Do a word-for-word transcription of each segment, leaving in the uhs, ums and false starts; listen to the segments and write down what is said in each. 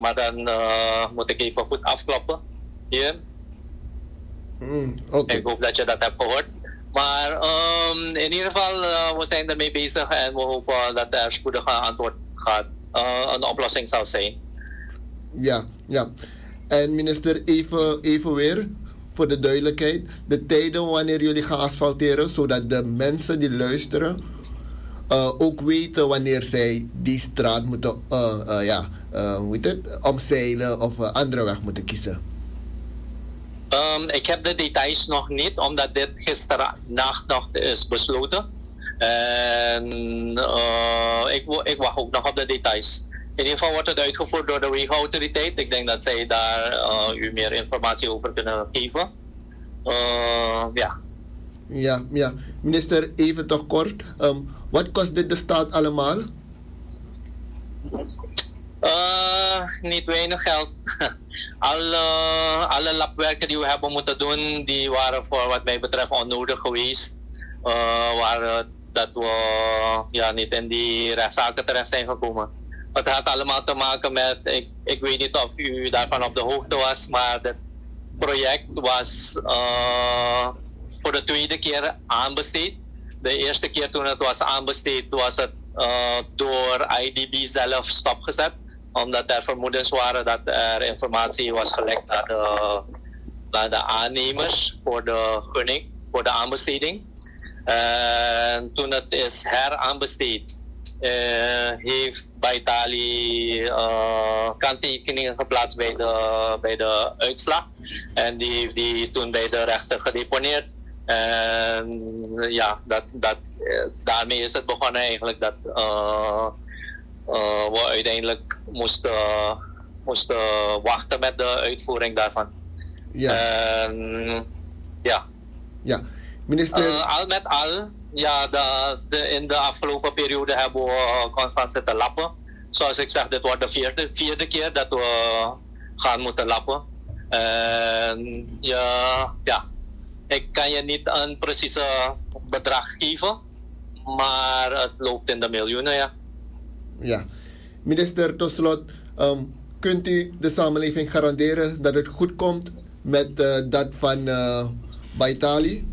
Maar dan uh, moet ik even goed afkloppen hier. Mm, okay. Ik hoop dat je dat hebt gehoord. Maar um, in ieder geval, uh, we zijn ermee bezig en we hopen dat er spoedig een antwoord gaat, uh, een oplossing zal zijn. Ja, ja. En minister, even, even weer voor de duidelijkheid. De tijden wanneer jullie gaan asfalteren, zodat de mensen die luisteren uh, ook weten wanneer zij die straat moeten uh, uh, ja, uh, hoe heet het? omzeilen of een uh, andere weg moeten kiezen. Um, ik heb de details nog niet, omdat dit gisternacht nog is besloten. En uh, ik, ik wacht ook nog op de details. In ieder geval wordt het uitgevoerd door de Wegenautoriteit. Ik denk dat zij daar uh, u meer informatie over kunnen geven. Uh, ja. Ja, ja. Minister, even toch kort. Um, wat kost dit de staat allemaal? Uh, niet weinig geld. alle, alle labwerken die we hebben moeten doen, die waren voor wat mij betreft onnodig geweest. Uh, waren dat we ja, niet in die rechtszaken terecht zijn gekomen. Het had allemaal te maken met, ik, ik weet niet of u daarvan op de hoogte was, maar het project was uh, voor de tweede keer aanbesteed. De eerste keer toen het was aanbesteed was het uh, door I D B zelf stopgezet. Omdat er vermoedens waren dat er informatie was gelekt naar de, naar de aannemers voor de gunning, voor de aanbesteding. En toen het is heraanbesteed, uh, heeft Baitali uh, kanttekeningen geplaatst bij de, bij de uitslag. En die heeft die toen bij de rechter gedeponeerd. En ja, dat, dat, daarmee is het begonnen eigenlijk dat uh, uh, we uiteindelijk moesten, moesten wachten met de uitvoering daarvan. Ja. En, ja. Ja. Minister... Uh, al met al, ja, de, de, in de afgelopen periode hebben we constant zitten lappen. Zoals ik zeg, dit wordt de vierde, vierde keer dat we gaan moeten lappen. En ja, ja, ik kan je niet een precieze bedrag geven, maar het loopt in de miljoenen, ja. Ja. Minister, tot slot, um, kunt u de samenleving garanderen dat het goed komt met uh, dat van uh, Baitali?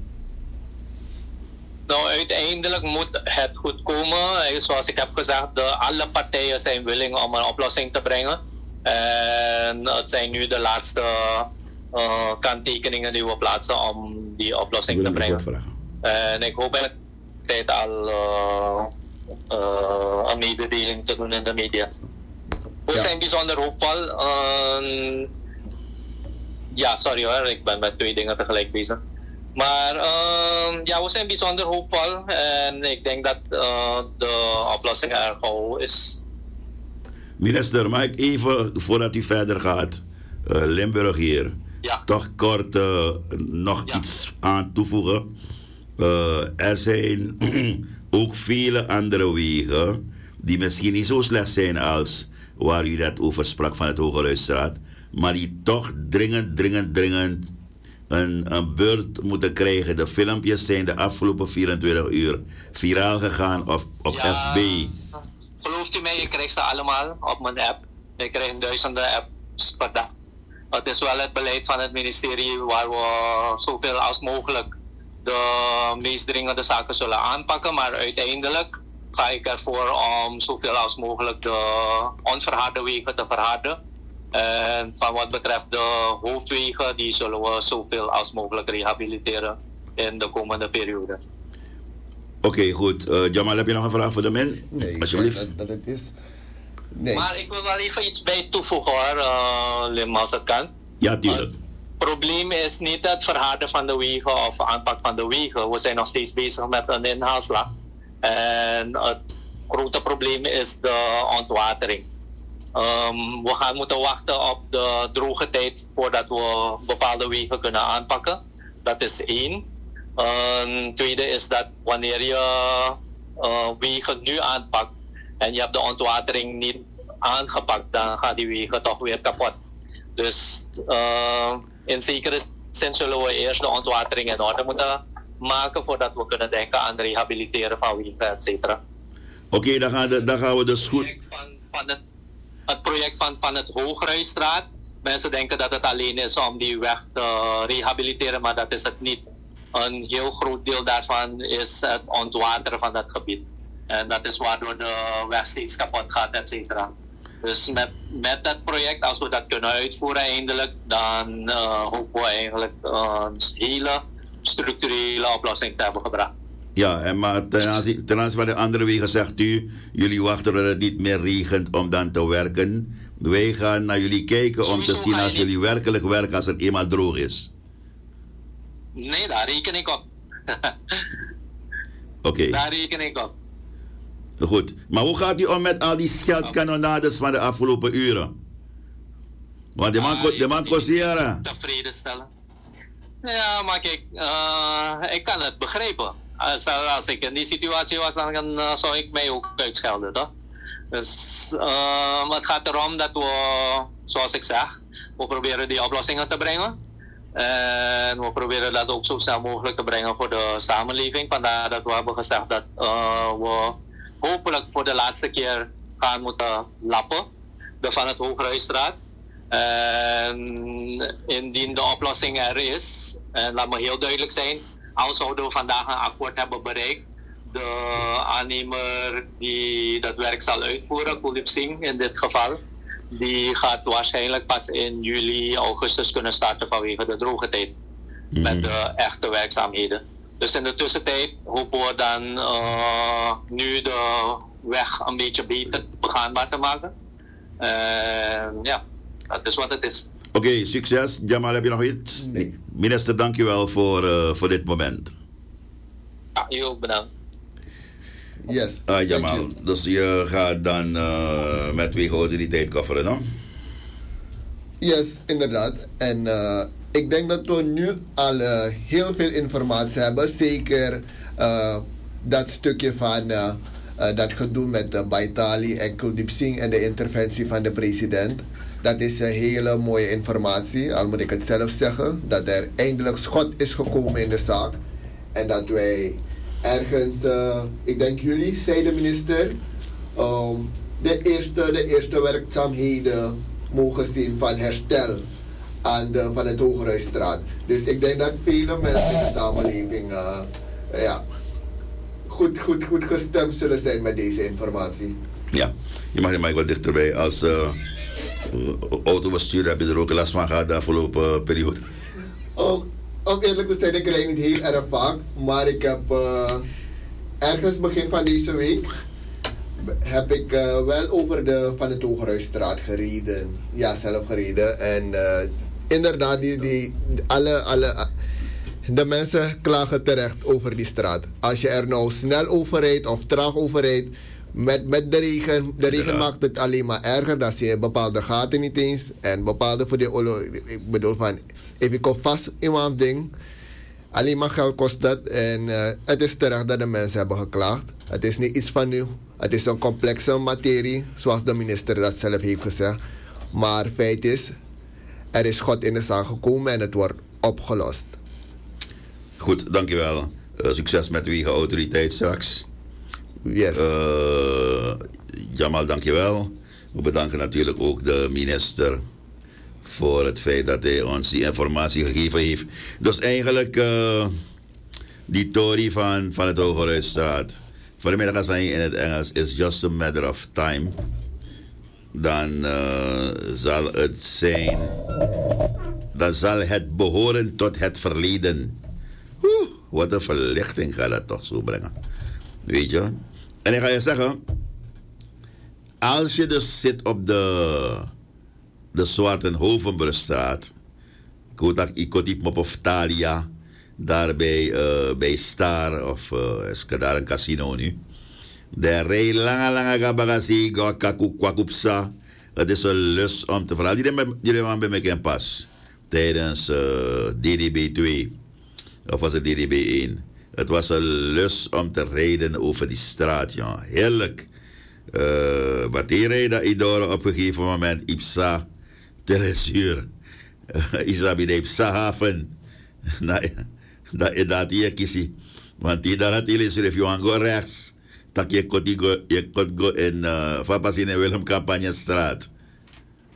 Nou, uiteindelijk moet het goed komen. Zoals ik heb gezegd, de, alle partijen zijn willing om een oplossing te brengen. En het zijn nu de laatste uh, kanttekeningen die we plaatsen om die oplossing te brengen. En ik hoop in de tijd al uh, uh, een mededeling te doen in de media. We ja. zijn bijzonder hoopvol. Uh, ja, sorry hoor, ik ben met twee dingen tegelijk bezig. Maar uh, ja, we zijn bijzonder hoopvol en ik denk dat uh, de oplossing er gauw is. Minister, mag ik even, voordat u verder gaat, uh, Limburg hier, ja. toch kort uh, nog ja. iets aan toevoegen. Uh, er zijn ook vele andere wegen die misschien niet zo slecht zijn als waar u dat over sprak van het Hogeluidstraat, maar die toch dringend, dringend, dringend Een, een beurt moeten krijgen. De filmpjes zijn de afgelopen vierentwintig uur viraal gegaan op, op ja, F B. Gelooft u mij, je krijgt ze allemaal op mijn app. Je krijgt duizenden apps per dag. Het is wel het beleid van het ministerie waar we zoveel als mogelijk de meest dringende zaken zullen aanpakken. Maar uiteindelijk ga ik ervoor om zoveel als mogelijk de onverharde wegen te verharden. En van wat betreft de hoofdwegen, die zullen we zoveel als mogelijk rehabiliteren in de komende periode. Oké, okay, goed. Uh, Jamal, heb je nog een vraag voor de men? Nee, alsjeblieft. Dat, dat het is. Nee. Maar ik wil wel even iets bij toevoegen hoor, uh, Lim, als het kan. Ja, tuurlijk. Het probleem is niet het verharden van de wegen of aanpak van de wegen. We zijn nog steeds bezig met een inhaalslag. En het grote probleem is de ontwatering. Um, we gaan moeten wachten op de droge tijd voordat we bepaalde wegen kunnen aanpakken. Dat is één. Een tweede is dat wanneer je uh, wegen nu aanpakt en je hebt de ontwatering niet aangepakt, dan gaan die wegen toch weer kapot. Dus uh, in zekere zin zullen we eerst de ontwatering in orde moeten maken voordat we kunnen denken aan rehabiliteren van wegen, et cetera. Oké, okay, dan, dan gaan we dus goed... Van, van het het project van, van het Hoogruisstraat. Mensen denken dat het alleen is om die weg te rehabiliteren, maar dat is het niet. Een heel groot deel daarvan is het ontwateren van dat gebied. En dat is waardoor de weg steeds kapot gaat, et cetera. Dus met, met dat project, als we dat kunnen uitvoeren eindelijk, dan uh, hopen we eigenlijk uh, een hele structurele oplossing te hebben gebracht. Ja, en maar ten aanzien, ten aanzien van de andere wegen zegt u, jullie wachten dat het niet meer regent om dan te werken. Wij gaan naar jullie kijken om Sowieso te zien als jullie werkelijk werken als het eenmaal droog is. Nee, daar reken ik op. Oké. Okay. Daar reken ik op. Goed, maar hoe gaat u om met al die scheldkanonades van de afgelopen uren? Want de man, ah, de man kosteren. Tevreden stellen. Ja, maar kijk, uh, ik kan het begrijpen. Als, als ik in die situatie was, dan uh, zou ik mij ook uitschelden, toch? Dus uh, het gaat erom dat we, zoals ik zeg, we proberen die oplossingen te brengen. En we proberen dat ook zo snel mogelijk te brengen voor de samenleving. Vandaar dat we hebben gezegd dat uh, we hopelijk voor de laatste keer gaan moeten lappen. De van het Hoogruisstraat. En indien de oplossing er is, en laat me heel duidelijk zijn, al zouden we vandaag een akkoord hebben bereikt, de aannemer die dat werk zal uitvoeren, Kuldeep Singh in dit geval, die gaat waarschijnlijk pas in juli, augustus kunnen starten vanwege de droge tijd. Mm-hmm. Met de echte werkzaamheden. Dus in de tussentijd hopen we dan uh, nu de weg een beetje beter begaanbaar te maken. En uh, ja, dat is wat het is. Oké, okay, succes. Jamal, heb je nog iets? Nee. Minister, dank je wel voor, uh, voor dit moment. Ja, u ook bedankt. Yes. Uh, Jamal, dus je gaat dan uh, met wegenautoriteit kofferen, no? Yes, inderdaad. En uh, ik denk dat we nu al uh, heel veel informatie hebben. Zeker uh, dat stukje van uh, uh, dat gedoe met uh, Baitali en Kuldeep Singh en de interventie van de president. Dat is een hele mooie informatie, al moet ik het zelf zeggen. Dat er eindelijk schot is gekomen in de zaak. En dat wij ergens, uh, ik denk jullie, zei de minister, um, de, eerste, de eerste werkzaamheden mogen zien van herstel aan de, van het Hoogruisstraat. Dus ik denk dat vele mensen in de samenleving uh, ja, goed, goed, goed gestemd zullen zijn met deze informatie. Ja, je mag je maar wat dichterbij. Als uh, autobestuur heb je er ook last van gehad de afgelopen periode? Um, Om eerlijk te zijn, ik rijd niet heel erg vaak, maar ik heb uh, ergens begin van deze week heb ik uh, wel over de Van het Hoogruisstraat gereden. Ja, zelf gereden. En uh, inderdaad, die, die, alle, alle, de mensen klagen terecht over die straat. Als je er nou snel over rijdt of traag over rijdt, met, met de regen, de regen ja. maakt het alleen maar erger. Dan zie je bepaalde gaten niet eens. En bepaalde voor de olo, ik bedoel van, even ik kom vast in mijn ding. Alleen maar geld kost dat. En uh, het is terecht dat de mensen hebben geklaagd. Het is niet iets van nu. Het is een complexe materie, zoals de minister dat zelf heeft gezegd. Maar feit is, er is schot in de zaak gekomen en het wordt opgelost. Goed, dankjewel. Uh, succes met de wegenautoriteit straks. Yes. Uh, Jamal, dankjewel. We bedanken natuurlijk ook de minister voor het feit dat hij ons die informatie gegeven heeft. Dus eigenlijk uh, die Tory van, van het Hoogruisstraat. Vanmiddag als hij in het Engels is just a matter of time. Dan uh, zal het zijn. Dan zal het behoren tot het verleden. Oeh, wat een verlichting gaat dat toch zo brengen. Weet je? En ik ga je zeggen, als je dus zit op de, de Zwartenhovenbrugstraat, ik kon niet op Talia, daar bij, uh, bij Star, of uh, is daar een casino nu. Daar rij lange, lange gabagasi, kwakupsa. Het is een lust om te verhalen. Die hebben bij mij geen pas tijdens uh, D D B twee, of was het D D B één. Het was een lust om te rijden over die straat, ja. Heerlijk. Uh, wat die rijden, Idoro op een gegeven moment, Ipsa, Teresuur. Uh, Isabi de Ipsa haven. Dat is dat hier kiesie. Want die daar had hij schreef, je aan go rechts. Dat je kon go, je kon go in, uh, van pas in de Willem Campagne straat.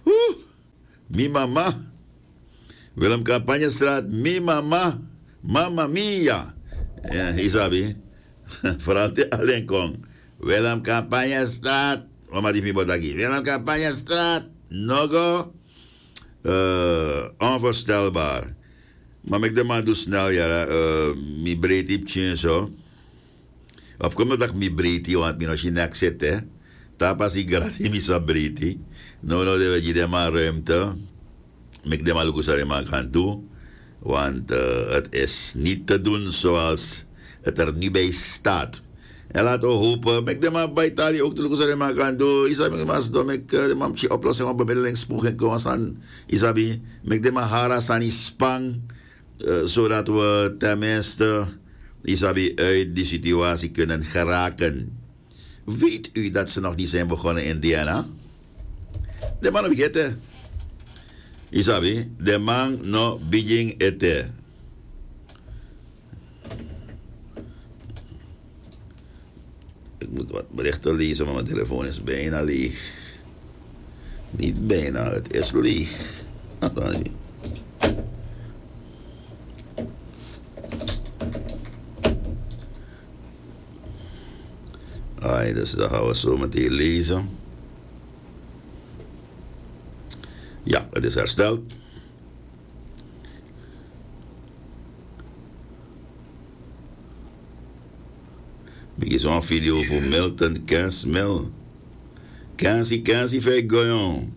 Oeh, mi mama. Willem Campagnestraat, mi mama. Mamma mia. Ja, Isabi. Vooral de alleen kom. Willem Campagnestraat. Mama die mi bodagi. Willem Campagnestraat. Nogo. Uh, onvoorstelbaar. Maar ik de man doe snel, ja. Uh, mi breed iepje zo. Of kom dat mi breed, want mi nog je nek zit, hè. Tapas ik gratis mi sa breed. Nou, nou, de je de maar ruimte. Ik de maar lukusare maar gaan doen. Want uh, het is niet te doen zoals het er nu bij staat. En laten we hopen, ik de maar bij Italië ook de lukusare maar gaan doen. Isabi, maar dom ik de mamtje oplossing op bemiddelingspoeging komen staan. Isabi, ik de maar hara staan spang. Uh, zodat we tenminste, Isabi, uit die situatie kunnen geraken. Weet u dat ze nog niet zijn begonnen in Indiana? De man op eten. Isabi, de man no begin eten. Ik moet wat berichten lezen, maar mijn telefoon is bijna leeg. Niet bijna, het is leeg. Dat kan niet. Ai, dus dat gaan we zo meteen lezen. Ja, het is hersteld. Ik is een video voor Milton quinze mil. quinze, quinze, vijf goyon.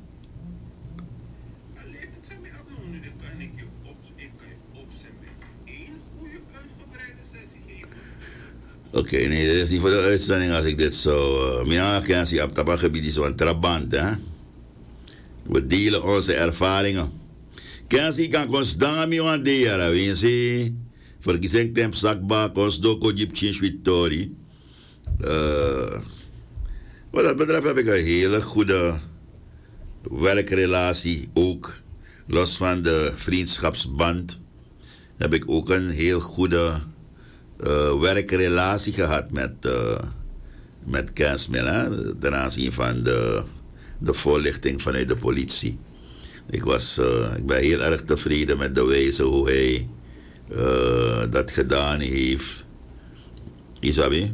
Oké, okay, nee, dit is niet voor de uitzending als ik dit zo... Uh, Mina kan zien op dat gebied is zo'n trabant, hè. We delen onze ervaringen. Kan zien kan constant mee aan de jaren, weet je. Verkiezing temp zakbak, ons doko jeep change victory. Uh, wat dat betreft heb ik een hele goede werkrelatie ook. Los van de vriendschapsband heb ik ook een heel goede... Uh, werkrelatie gehad met, uh, met Kensmil, ten aanzien van de, de voorlichting vanuit de politie. Ik, was, uh, ik ben heel erg tevreden met de wijze hoe hij uh, dat gedaan heeft. Isabi.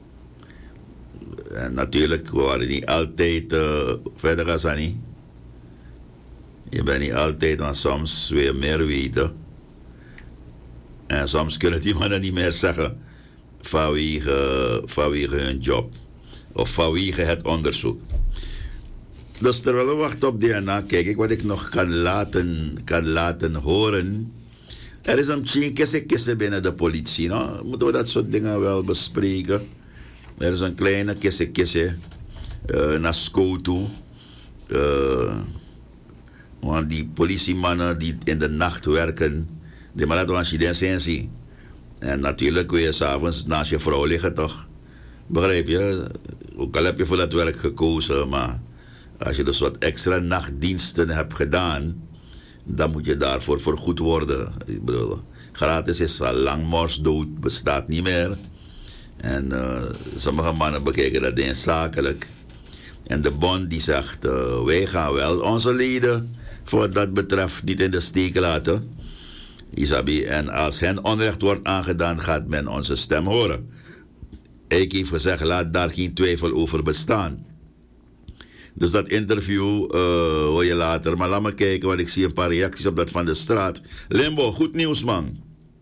En natuurlijk, we waren niet altijd uh, verder als Annie. Je bent niet altijd, maar soms weer meer weten. En soms kunnen die mannen niet meer zeggen vanwege, vanwege hun job of vanwege het onderzoek. Dus terwijl we wachten op D N A, kijk ik wat ik nog kan laten, kan laten horen. Er is een tien kisse kisse binnen de politie. No? Moeten we dat soort dingen wel bespreken? Er is een kleine kisse kisse uh, naar school toe. Uh, want die politiemannen die in de nacht werken... Die maar laten we een sensie. En natuurlijk kun je s'avonds naast je vrouw liggen, toch? Begrijp je? Ook al heb je voor dat werk gekozen, maar als je dus wat extra nachtdiensten hebt gedaan, dan moet je daarvoor vergoed worden. Ik bedoel, gratis is al lang morsdood, bestaat niet meer. En uh, sommige mannen bekijken dat ding zakelijk. En de bond die zegt, uh, wij gaan wel onze leden voor wat dat betreft niet in de steek laten. Isabi, en als hen onrecht wordt aangedaan, gaat men onze stem horen. Ik heb gezegd, laat daar geen twijfel over bestaan. Dus dat interview uh, hoor je later. Maar laat me kijken, want ik zie een paar reacties op dat van de straat. Limbo, goed nieuws, man.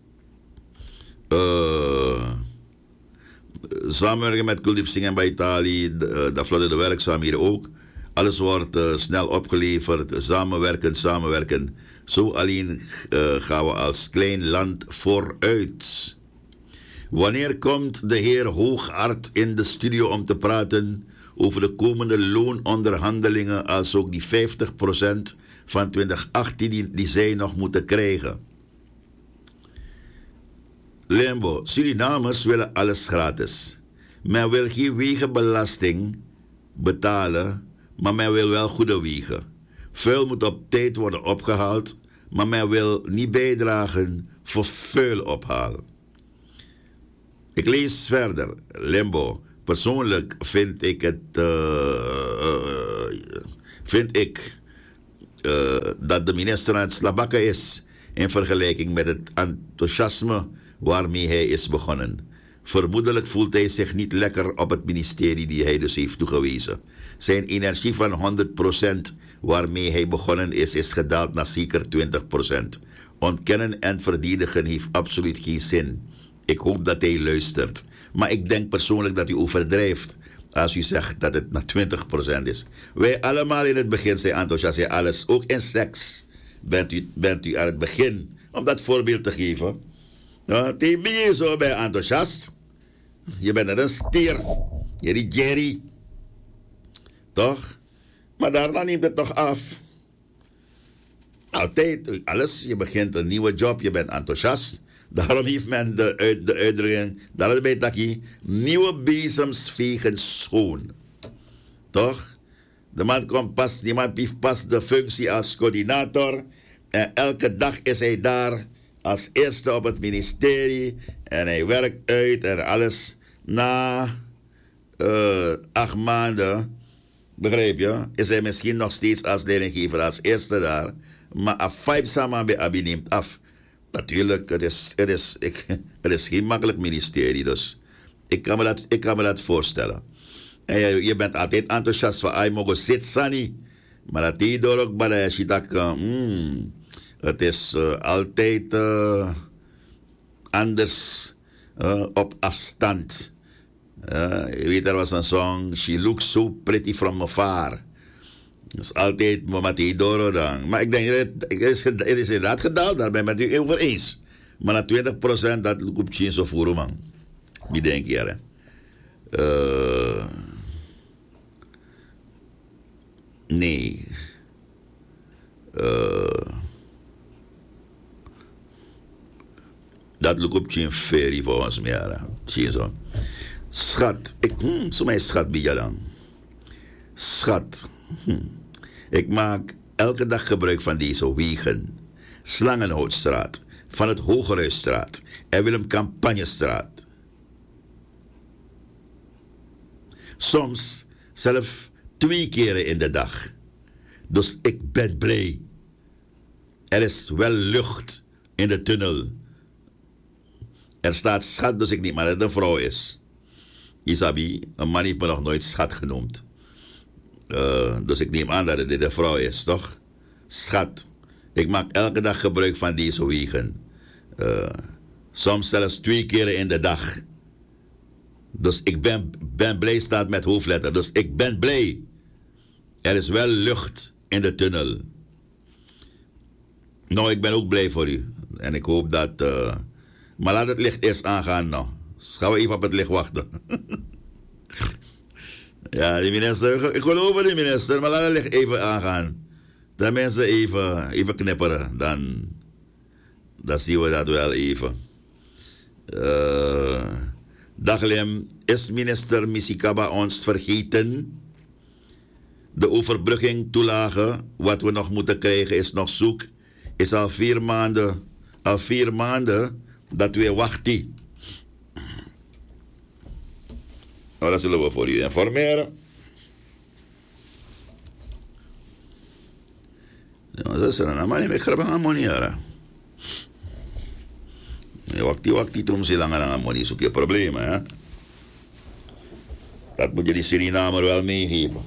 Uh, samenwerken met Kuldiepsingen bij Italië, dat vlotte de werkzaamheden ook. Alles wordt uh, snel opgeleverd, samenwerken, samenwerken. Zo alleen uh, gaan we als klein land vooruit. Wanneer komt de heer Hoogaard in de studio om te praten over de komende loononderhandelingen, als ook die vijftig procent van twintig achttien die, die zij nog moeten krijgen? Limbo, Surinamers willen alles gratis. Men wil geen wegenbelasting betalen, maar men wil wel goede wegen. Vuil moet op tijd worden opgehaald, maar men wil niet bijdragen voor vuil ophalen. Ik lees verder. Limbo. Persoonlijk vind ik het... Uh, uh, vind ik uh, dat de minister aan het slabakken is in vergelijking met het enthousiasme waarmee hij is begonnen. Vermoedelijk voelt hij zich niet lekker op het ministerie die hij dus heeft toegewezen. Zijn energie van honderd procent waarmee hij begonnen is, is gedaald naar zeker twintig procent. Ontkennen en verdedigen heeft absoluut geen zin. Ik hoop dat hij luistert. Maar ik denk persoonlijk dat u overdrijft als u zegt dat het naar twintig procent is. Wij allemaal in het begin zijn enthousiast in alles. Ook in seks bent u, bent u aan het begin. Om dat voorbeeld te geven. Nou, ben je zo bij enthousiast. Je bent net een stier. Jerry Jerry. Toch? Maar daarna neemt het toch af. Altijd, alles. Je begint een nieuwe job. Je bent enthousiast. Daarom heeft men de, uit, de uitdrukking, dat is bij Taki, nieuwe bezems vegen schoon. Toch? De man komt pas, die man heeft pas de functie als coördinator. En elke dag is hij daar als eerste op het ministerie. En hij werkt uit en alles. Na uh, acht maanden, begrijp je, is hij misschien nog steeds als leidinggever als eerste daar. Maar af vijf samen bij Abi neemt af. Natuurlijk, het is, het, is, ik, het is geen makkelijk ministerie, dus ik kan me dat, ik kan me dat voorstellen. En je, je bent altijd enthousiast van, ay, mogen zit sani. Maar dat die door ook bij als je dacht, hmm, het is uh, altijd uh, anders uh, op afstand. Uh, je weet, er was een song, She Looks So Pretty From Afar. Dat is altijd Mama Doro dan. Maar ik denk, het is, het is inderdaad gedaald, daar ben ik met u over eens. Maar na twintig procent, dat loopt je zo voor, man. Wie denk je, hè? Uh, nee. Uh, dat loopt je ferry volgens mij, hè? Zie zo. Schat, ik, hm, zo mijn schat bij je dan. Schat, hm. Ik maak elke dag gebruik van deze wegen. Slangenhoutstraat, van het Hogerhuisstraat en Willem Campagnestraat. Soms zelfs twee keren in de dag. Dus ik ben blij. Er is wel lucht in de tunnel. Er staat schat, dus ik niet, maar dat het een vrouw is. Isabi, een man heeft me nog nooit schat genoemd. Uh, dus ik neem aan dat het dit een vrouw is, toch? Schat, ik maak elke dag gebruik van deze wegen. Uh, soms zelfs twee keren in de dag. Dus ik ben, ben blij, staat met hoofdletter. Dus ik ben blij. Er is wel lucht in de tunnel. Nou, ik ben ook blij voor u. En ik hoop dat... Uh, maar laat het licht eerst aangaan, nou. Dus gaan we even op het licht wachten. Ja, die minister, ik geloof in die minister, maar laat het licht even aangaan. Dan mensen even, even knipperen, dan, dan zien we dat wel even. Uh, Daglem, is minister Misikaba ons vergeten? De overbrugging toelage, wat we nog moeten krijgen, is nog zoek. Is al vier maanden, al vier maanden dat we wachten. Nou, dat zullen we voor u informeren. Ja, dat is een man die ik graag aan money. Wakti wakti toen ze langer aan money zoek je problemen, hè? Dat moet je die Surinamer wel meegeven.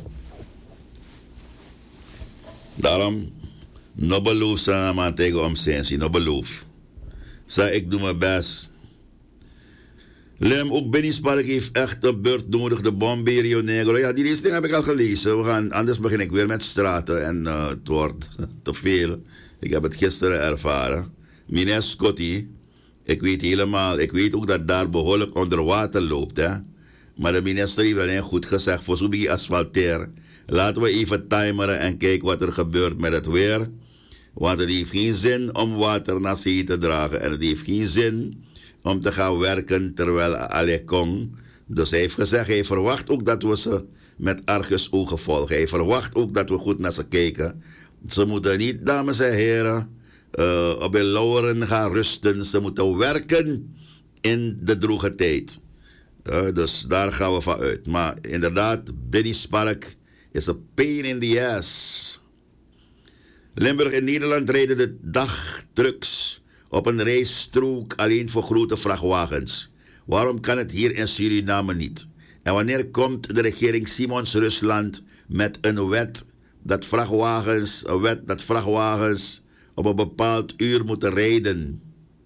Daarom, no beloof zijn aan man tegen omsensie, no beloof. Zeg, ik doe mijn best. Lem, ook Bennispark heeft echt een beurt nodig, de Bombay Rio Negro. Ja, die listing heb ik al gelezen. We gaan, anders begin ik weer met straten en uh, het wordt te veel. Ik heb het gisteren ervaren. Meneer Scotty, ik weet helemaal, ik weet ook dat daar behoorlijk onder water loopt, hè. Maar de minister heeft wel goed gezegd, voor zo'n beetje asfalteer. Laten we even timeren en kijken wat er gebeurt met het weer. Want het heeft geen zin om water naar zee te dragen. En het heeft geen zin om te gaan werken terwijl alle kon. Dus hij heeft gezegd, hij verwacht ook dat we ze met argusogen volgen. Hij verwacht ook dat we goed naar ze kijken. Ze moeten niet, dames en heren, uh, op hun lauweren gaan rusten. Ze moeten werken in de droge tijd. Uh, dus daar gaan we van uit. Maar inderdaad, Bennispark is een pain in the ass. Limburg en Nederland rijden de dagtrucks op een rijstrook alleen voor grote vrachtwagens. Waarom kan het hier in Suriname niet? En wanneer komt de regering Simons Rusland met een wet dat vrachtwagens, een wet dat vrachtwagens op een bepaald uur moeten rijden?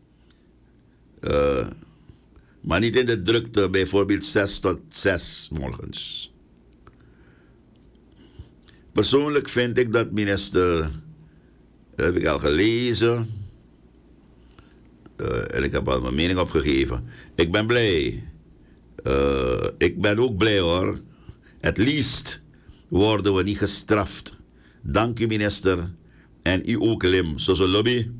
Uh, maar niet in de drukte, bijvoorbeeld zes tot zes morgens. Persoonlijk vind ik dat minister, dat heb ik al gelezen, uh, en ik heb al mijn mening opgegeven. Ik ben blij. Uh, ik ben ook blij hoor. At least worden we niet gestraft. Dank u minister. En u ook Lim. Zoals een lobby.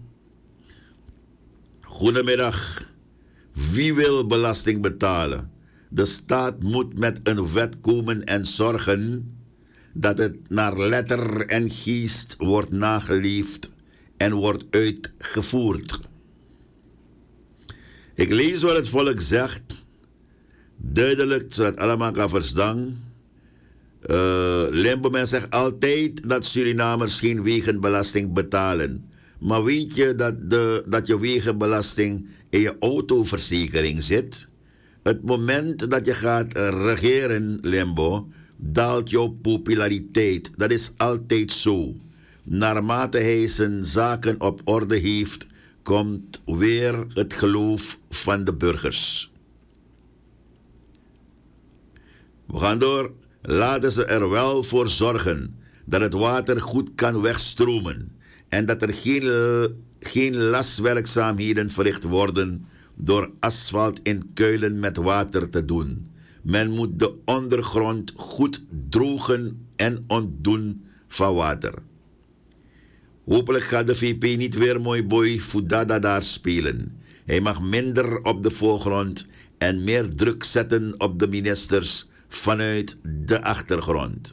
Goedemiddag. Wie wil belasting betalen? De staat moet met een wet komen en zorgen dat het naar letter en geest wordt nageleefd en wordt uitgevoerd. Ik lees wat het volk zegt, duidelijk, zodat het allemaal kan verstaan. Uh, Limbomen zegt altijd dat Surinamers geen wegenbelasting betalen. Maar weet je dat, de, dat je wegenbelasting in je autoverzekering zit? Het moment dat je gaat regeren, Limbo, daalt jouw populariteit. Dat is altijd zo. Naarmate hij zijn zaken op orde heeft, komt weer het geloof van de burgers. We gaan door. Laten ze er wel voor zorgen dat het water goed kan wegstromen en dat er geen, geen laswerkzaamheden verricht worden door asfalt in kuilen met water te doen. Men moet de ondergrond goed drogen en ontdoen van water. Hopelijk gaat de V P niet weer mooi boy Fudada daar spelen. Hij mag minder op de voorgrond en meer druk zetten op de ministers vanuit de achtergrond.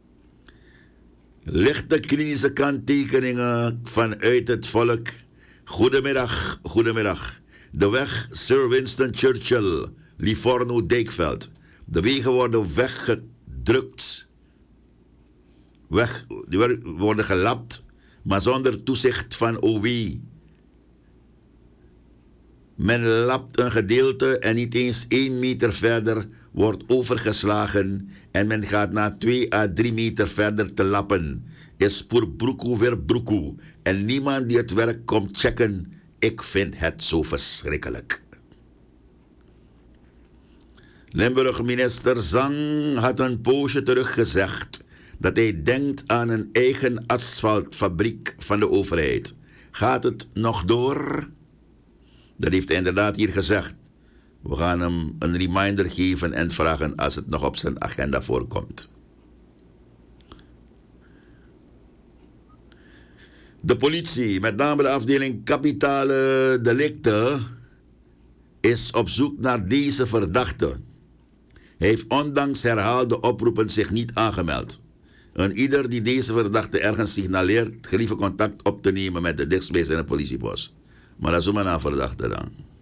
Lichte klinische kanttekeningen vanuit het volk. Goedemiddag, goedemiddag. De weg Sir Winston Churchill, Livorno-Dijkveld. De wegen worden weggedrukt. Weg, die worden gelapt, maar zonder toezicht van O W. Men lapt een gedeelte en niet eens één meter verder wordt overgeslagen en men gaat na twee à drie meter verder te lappen. Is voor broekoe weer broekoe en niemand die het werk komt checken. Ik vind het zo verschrikkelijk. Limburg-minister Zang had een poosje terug gezegd dat hij denkt aan een eigen asfaltfabriek van de overheid. Gaat het nog door? Dat heeft hij inderdaad hier gezegd. We gaan hem een reminder geven en vragen als het nog op zijn agenda voorkomt. De politie, met name de afdeling kapitale delicten, is op zoek naar deze verdachte. Hij heeft ondanks herhaalde oproepen zich niet aangemeld. En ieder die deze verdachte ergens signaleert, gelieve contact op te nemen met de dichtstbijzijnde politiepost. Maar dat is ook maar een verdachte dan.